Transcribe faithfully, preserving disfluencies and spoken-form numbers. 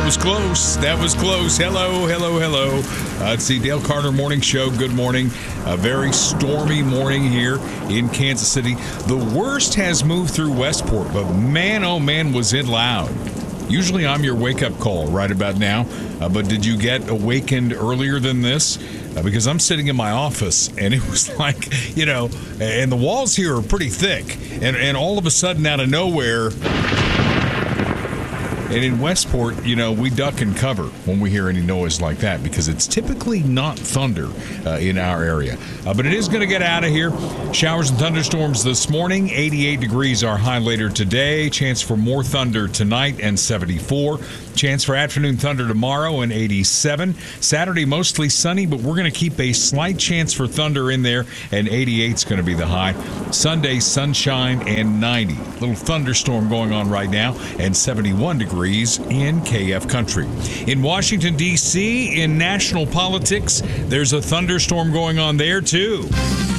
was close. That was close. Hello, hello, hello. Uh, it's the Dale Carter Morning Show. Good morning. A very stormy morning here in Kansas City. The worst has moved through Westport, but man, oh man, was it loud. Usually I'm your wake-up call right about now, uh, but did you get awakened earlier than this? Uh, because I'm sitting in my office, and it was like, you know, and the walls here are pretty thick, and, and all of a sudden, out of nowhere, and in Westport, you know, we duck and cover when we hear any noise like that because it's typically not thunder uh, in our area. Uh, but it is going to get out of here. Showers and thunderstorms this morning. eighty-eight degrees our high later today. Chance for more thunder tonight and seventy-four. Chance for afternoon thunder tomorrow and eighty-seven. Saturday mostly sunny, but we're going to keep a slight chance for thunder in there, and eighty-eight is going to be the high. Sunday, sunshine and ninety. Little thunderstorm going on right now, and seventy-one degrees in K F Country. In Washington, D C, in national politics, there's a thunderstorm going on there, too.